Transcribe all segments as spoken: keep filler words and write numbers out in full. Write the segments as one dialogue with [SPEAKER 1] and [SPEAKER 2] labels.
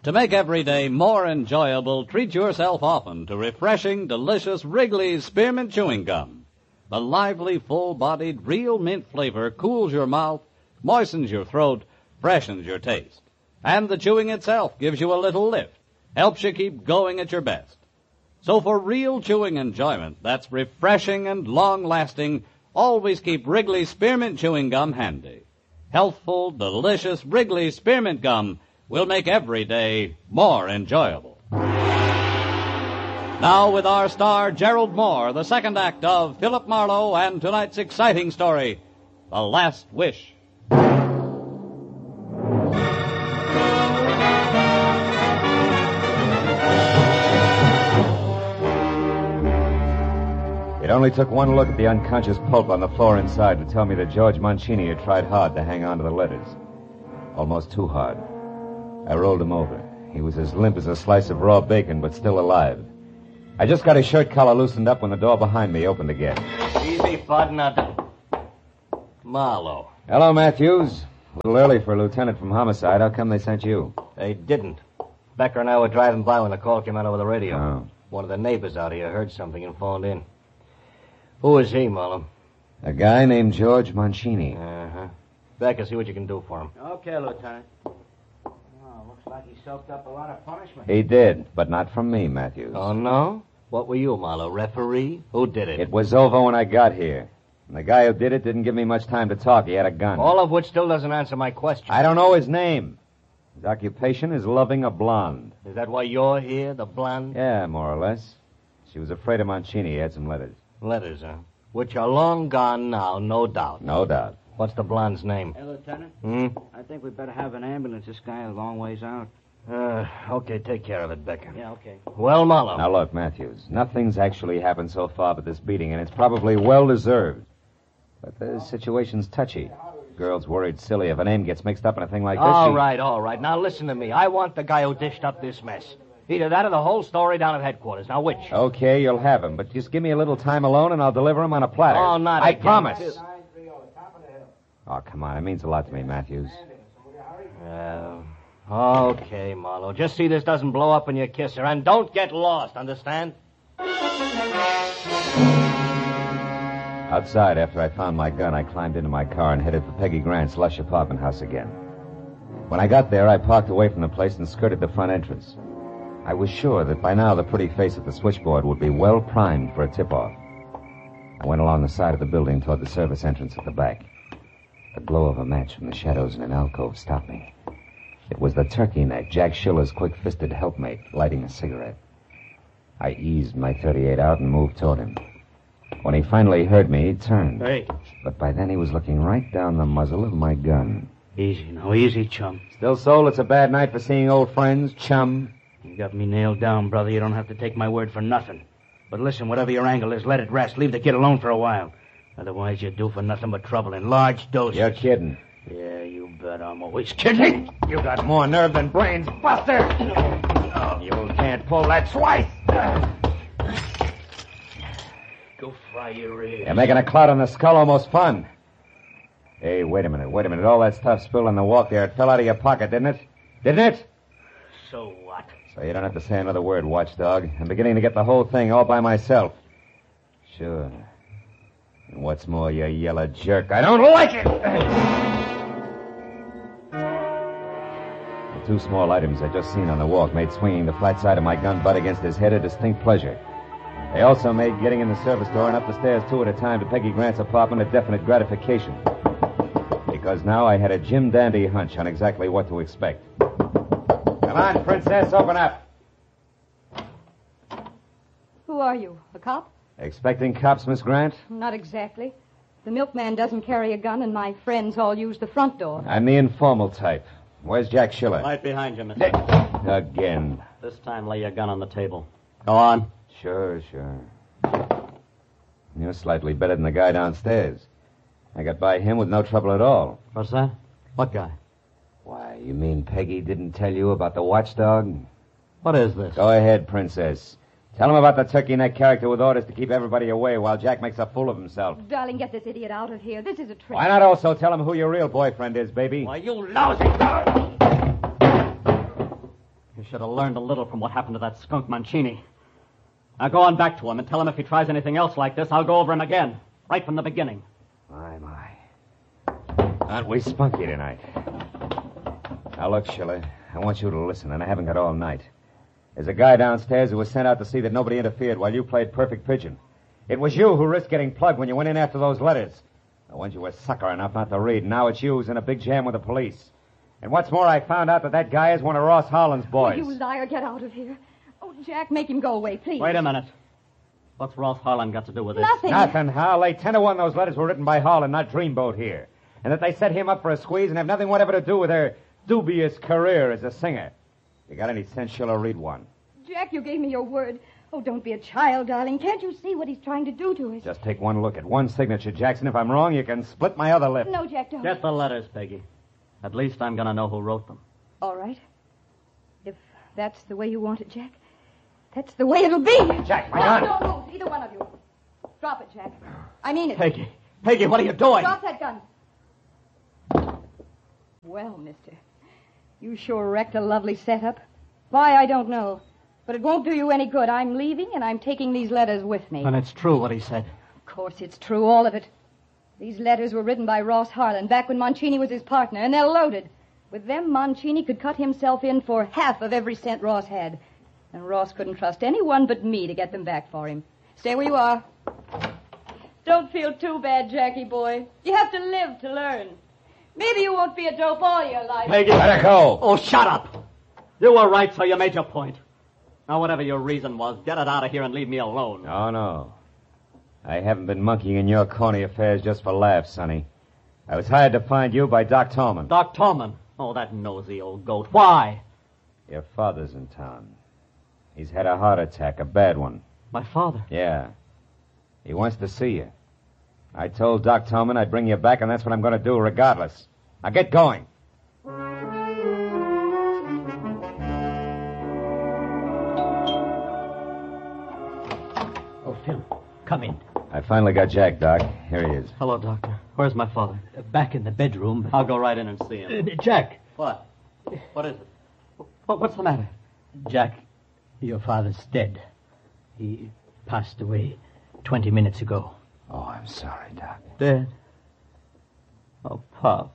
[SPEAKER 1] To make every day more enjoyable, treat yourself often to refreshing, delicious Wrigley's Spearmint Chewing Gum. The lively, full-bodied, real mint flavor cools your mouth, moistens your throat, freshens your taste. And the chewing itself gives you a little lift, helps you keep going at your best. So for real chewing enjoyment that's refreshing and long-lasting, always keep Wrigley's Spearmint Chewing Gum handy. Healthful, delicious Wrigley's Spearmint Gum will make every day more enjoyable. Now with our star, Gerald Moore, the second act of Philip Marlowe and tonight's exciting story, The Last Wish.
[SPEAKER 2] It only took one look at the unconscious pulp on the floor inside to tell me that George Mancini had tried hard to hang on to the letters. Almost too hard. I rolled him over. He was as limp as a slice of raw bacon, but still alive. I just got his shirt collar loosened up when the door behind me opened again.
[SPEAKER 3] Easy, bud, now. Marlowe.
[SPEAKER 2] Hello, Matthews. A little early for a lieutenant from Homicide. How come they sent you?
[SPEAKER 3] They didn't. Becker and I were driving by when the call came out over the radio.
[SPEAKER 2] Oh.
[SPEAKER 3] One of the neighbors out here heard something and phoned in. Who is he, Marlowe?
[SPEAKER 2] A guy named George Mancini.
[SPEAKER 3] Uh-huh. Becker, see what you can do for him.
[SPEAKER 4] Okay, Lieutenant. Oh, looks like he soaked up a lot of punishment.
[SPEAKER 2] He did, but not from me, Matthews.
[SPEAKER 3] Oh, no? What were you, Marlowe? Referee? Who did it?
[SPEAKER 2] It was over when I got here. And the guy who did it didn't give me much time to talk. He had a gun.
[SPEAKER 3] All of which still doesn't answer my question.
[SPEAKER 2] I don't know his name. His occupation is loving a blonde.
[SPEAKER 3] Is that why you're here, the blonde?
[SPEAKER 2] Yeah, more or less. She was afraid of Mancini. He had some letters.
[SPEAKER 3] Letters, huh? Which are long gone now, no doubt.
[SPEAKER 2] No doubt.
[SPEAKER 3] What's the blonde's name?
[SPEAKER 4] Hey, Lieutenant.
[SPEAKER 3] Hmm?
[SPEAKER 4] I think we better have an ambulance. This guy a long ways out.
[SPEAKER 3] Uh, okay, take care of it, Becker.
[SPEAKER 4] Yeah, okay.
[SPEAKER 3] Well, Marlowe.
[SPEAKER 2] Now, look, Matthews, nothing's actually happened so far but this beating, and it's probably well-deserved. But the situation's touchy. Girl's worried silly if a name gets mixed up in a thing like this.
[SPEAKER 3] All
[SPEAKER 2] she...
[SPEAKER 3] right, all right. Now, listen to me. I want the guy who dished up this mess. Either that or the whole story down at headquarters. Now, which?
[SPEAKER 2] Okay, you'll have him, but just give me a little time alone and I'll deliver him on a platter.
[SPEAKER 3] Oh, not
[SPEAKER 2] I
[SPEAKER 3] again.
[SPEAKER 2] promise. Oh, come on. It means a lot to me, Matthews.
[SPEAKER 3] Uh, okay, Marlowe. Just see this doesn't blow up when you kiss her, and don't get lost, understand?
[SPEAKER 2] Outside, after I found my gun, I climbed into my car and headed for Peggy Grant's lush apartment house again. When I got there, I parked away from the place and skirted the front entrance. I was sure that by now the pretty face at the switchboard would be well primed for a tip-off. I went along the side of the building toward the service entrance at the back. The glow of a match from the shadows in an alcove stopped me. It was the turkey neck, Jack Schiller's quick-fisted helpmate, lighting a cigarette. I eased my thirty-eight out and moved toward him. When he finally heard me, he turned.
[SPEAKER 4] Hey.
[SPEAKER 2] But by then he was looking right down the muzzle of my gun.
[SPEAKER 4] Easy, now, easy, chum.
[SPEAKER 2] Still sold it's a bad night for seeing old friends, chum?
[SPEAKER 4] You got me nailed down, brother. You don't have to take my word for nothing. But listen, whatever your angle is, let it rest. Leave the kid alone for a while. Otherwise, you do for nothing but trouble in large doses.
[SPEAKER 2] You're kidding.
[SPEAKER 4] Yeah, you bet I'm always kidding.
[SPEAKER 2] You got more nerve than brains, Buster. You can't pull that twice.
[SPEAKER 4] Go fry your ears.
[SPEAKER 2] You're making a cloud on the skull almost fun. Hey, wait a minute, wait a minute. All that stuff spilled on the walk there, it fell out of your pocket, didn't it? Didn't it?
[SPEAKER 4] So what?
[SPEAKER 2] So you don't have to say another word, watchdog. I'm beginning to get the whole thing all by myself. Sure. And what's more, you yellow jerk, I don't like it! The two small items I'd just seen on the walk made swinging the flat side of my gun butt against his head a distinct pleasure. They also made getting in the service door and up the stairs two at a time to Peggy Grant's apartment a definite gratification. Because now I had a Jim Dandy hunch on exactly what to expect. Come on, Princess, open up.
[SPEAKER 5] Who are you, a cop?
[SPEAKER 2] Expecting cops, Miss Grant?
[SPEAKER 5] Not exactly. The milkman doesn't carry a gun, and my friends all use the front door.
[SPEAKER 2] I'm the informal type. Where's Jack Schiller?
[SPEAKER 1] Right behind you, mister.
[SPEAKER 2] Again.
[SPEAKER 1] This time, lay your gun on the table. Go on.
[SPEAKER 2] Sure, sure. You're slightly better than the guy downstairs. I got by him with no trouble at all.
[SPEAKER 1] What's that? What guy?
[SPEAKER 2] Why, you mean Peggy didn't tell you about the watchdog?
[SPEAKER 1] What is this?
[SPEAKER 2] Go ahead, Princess. Tell him about the turkey neck character with orders to keep everybody away while Jack makes a fool of himself.
[SPEAKER 5] Darling, get this idiot out of here. This is a trick.
[SPEAKER 2] Why not also tell him who your real boyfriend is, baby?
[SPEAKER 1] Why, you lousy...
[SPEAKER 6] should have learned a little from what happened to that skunk Mancini. Now go on back to him and tell him if he tries anything else like this, I'll go over him again. Right from the beginning.
[SPEAKER 2] My, my. Aren't we spunky tonight? Now, look, Schiller, I want you to listen, and I haven't got all night. There's a guy downstairs who was sent out to see that nobody interfered while you played perfect pigeon. It was you who risked getting plugged when you went in after those letters. The ones you were sucker enough not to read. Now it's you who's in a big jam with the police. And what's more, I found out that that guy is one of Ross Harlan's boys.
[SPEAKER 5] Oh, you liar, get out of here. Oh, Jack, make him go away, please.
[SPEAKER 6] Wait a minute. What's Ross Harlan got to do with this?
[SPEAKER 5] Nothing.
[SPEAKER 2] Nothing, Hal. Lay ten to one those letters were written by Harlan, not Dreamboat here. And that they set him up for a squeeze and have nothing whatever to do with their dubious career as a singer. You got any sense, Schiller, read one.
[SPEAKER 5] Jack, you gave me your word. Oh, don't be a child, darling. Can't you see what he's trying to do to us?
[SPEAKER 2] Just take one look at one signature, Jackson. If I'm wrong, you can split my other lip.
[SPEAKER 5] No, Jack, don't.
[SPEAKER 6] Get the letters, Peggy. At least I'm going to know who wrote them.
[SPEAKER 5] All right. If that's the way you want it, Jack, that's the way it'll be.
[SPEAKER 2] Jack, my
[SPEAKER 5] no,
[SPEAKER 2] gun.
[SPEAKER 5] Don't move, either one of you. Drop it, Jack. I mean it.
[SPEAKER 6] Peggy. Peggy, what are you doing?
[SPEAKER 5] Drop that gun. Well, mister, you sure wrecked a lovely setup. Why, I don't know. But it won't do you any good. I'm leaving, and I'm taking these letters with me.
[SPEAKER 6] And it's true what he said.
[SPEAKER 5] Of course it's true, all of it. These letters were written by Ross Harlan back when Mancini was his partner, and they're loaded. With them, Mancini could cut himself in for half of every cent Ross had. And Ross couldn't trust anyone but me to get them back for him. Stay where you are. Don't feel too bad, Jackie boy. You have to live to learn. Maybe you won't be a dope all your life.
[SPEAKER 6] Peggy.
[SPEAKER 2] Let her go.
[SPEAKER 6] Oh, shut up. You were right, so you made your point. Now, whatever your reason was, get it out of here and leave me alone.
[SPEAKER 2] Oh, no. I haven't been monkeying in your corny affairs just for laughs, Sonny. I was hired to find you by Doc Tolman.
[SPEAKER 6] Doc Tolman? Oh, that nosy old goat. Why?
[SPEAKER 2] Your father's in town. He's had a heart attack, a bad one.
[SPEAKER 6] My father?
[SPEAKER 2] Yeah. He wants to see you. I told Doc Tolman I'd bring you back, and that's what I'm going to do regardless. Now get going.
[SPEAKER 7] Oh, Phil, come in.
[SPEAKER 2] I finally got Jack, Doc. Here he is.
[SPEAKER 6] Hello, Doctor. Where's my father?
[SPEAKER 7] Uh, back in the bedroom.
[SPEAKER 6] I'll go right in and see him.
[SPEAKER 7] Uh, Jack.
[SPEAKER 6] What? What is it? What, what's the matter?
[SPEAKER 7] Jack, your father's dead. He passed away twenty minutes ago.
[SPEAKER 2] Oh, I'm sorry, Doc.
[SPEAKER 6] Dead? Oh, Pop.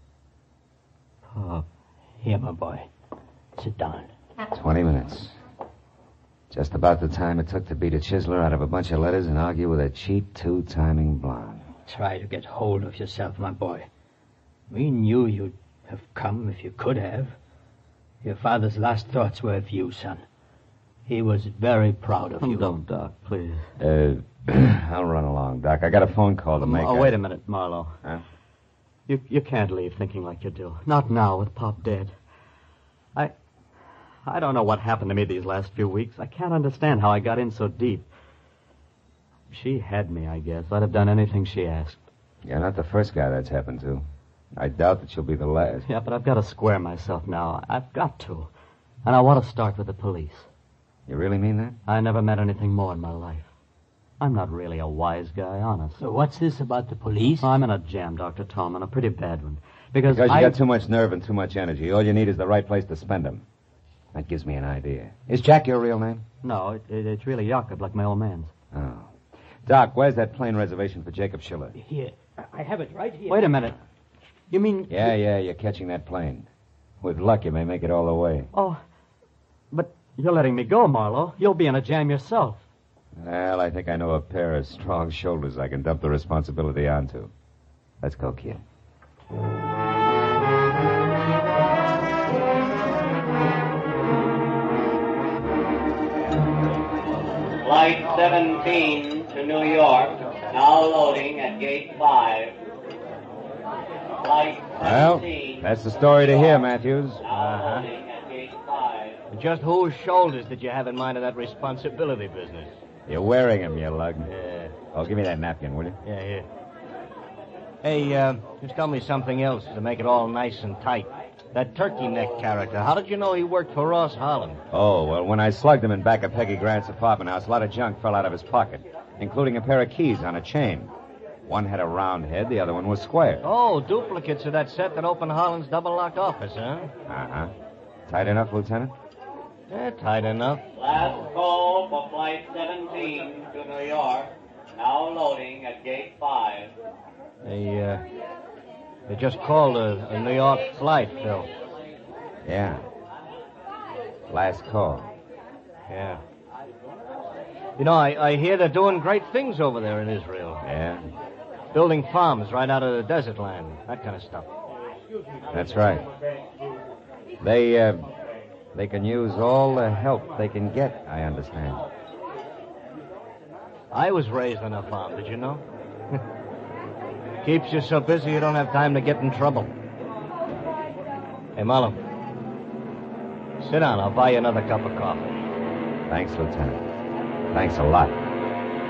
[SPEAKER 6] Pop.
[SPEAKER 7] Here, my boy. Sit down.
[SPEAKER 2] Twenty minutes. Just about the time it took to beat a chiseler out of a bunch of letters and argue with a cheap two-timing blonde.
[SPEAKER 7] Try to get hold of yourself, my boy. We knew you'd have come if you could have. Your father's last thoughts were of you, son. He was very proud of you.
[SPEAKER 6] Don't, Doc, please.
[SPEAKER 2] Uh, I'll run along, Doc. I got a phone call to make.
[SPEAKER 6] Oh,
[SPEAKER 2] I...
[SPEAKER 6] wait a minute, Marlowe.
[SPEAKER 2] Huh?
[SPEAKER 6] You you can't leave thinking like you do. Not now with Pop dead. I I don't know what happened to me these last few weeks. I can't understand how I got in so deep. She had me, I guess. I'd have done anything she asked.
[SPEAKER 2] You're not the first guy that's happened to. I doubt that you'll be the last.
[SPEAKER 6] Yeah, but I've got to square myself now. I've got to. And I want to start with the police.
[SPEAKER 2] You really mean that?
[SPEAKER 6] I never met anything more in my life. I'm not really a wise guy, honest.
[SPEAKER 7] So what's this about the police?
[SPEAKER 6] I'm in a jam, Doctor Tolman, a pretty bad one. Because,
[SPEAKER 2] Because you
[SPEAKER 6] I...
[SPEAKER 2] got too much nerve and too much energy. All you need is the right place to spend them. That gives me an idea. Is Jack your real name?
[SPEAKER 6] No, it, it, it's really Jakob, like my old man's.
[SPEAKER 2] Oh. Doc, where's that plane reservation for Jacob Schiller?
[SPEAKER 7] Here. I have it right here.
[SPEAKER 6] Wait a minute. You mean...
[SPEAKER 2] Yeah, yeah, you're catching that plane. With luck, you may make it all the way.
[SPEAKER 6] Oh, but you're letting me go, Marlowe. You'll be in a jam yourself.
[SPEAKER 2] Well, I think I know a pair of strong shoulders I can dump the responsibility onto. Let's go, kid.
[SPEAKER 8] Flight seventeen to New York, now loading at gate five. Flight seventeen.
[SPEAKER 2] Well, that's the story to hear, Matthews.
[SPEAKER 8] Now loading at gate five.
[SPEAKER 3] Just whose shoulders did you have in mind in that responsibility business?
[SPEAKER 2] You're wearing him, you lug.
[SPEAKER 3] Yeah.
[SPEAKER 2] Oh, give me that napkin, will you?
[SPEAKER 3] Yeah, here. Hey, uh, just tell me something else to make it all nice and tight. That turkey neck character, how did you know he worked for Ross Harlan?
[SPEAKER 2] Oh, well, when I slugged him in back of Peggy Grant's apartment house, a lot of junk fell out of his pocket, including a pair of keys on a chain. One had a round head, the other one was square.
[SPEAKER 3] Oh, duplicates of that set that opened Harlan's double-locked office, huh?
[SPEAKER 2] Uh-huh. Tight enough, Lieutenant?
[SPEAKER 3] Yeah, tight enough.
[SPEAKER 8] Last call for Flight seventeen to New York. Now loading at Gate five.
[SPEAKER 3] They, uh, they just called a, a New York flight, Phil.
[SPEAKER 2] Yeah. Last call.
[SPEAKER 3] Yeah. You know, I, I hear they're doing great things over there in Israel.
[SPEAKER 2] Yeah.
[SPEAKER 3] Building farms right out of the desert land. That kind of stuff.
[SPEAKER 2] That's right. They, uh, they can use all the help they can get, I understand.
[SPEAKER 3] I was raised on a farm, did you know? Keeps you so busy you don't have time to get in trouble. Hey, Marlowe. Sit down. I'll buy you another cup of coffee.
[SPEAKER 2] Thanks, Lieutenant. Thanks a lot.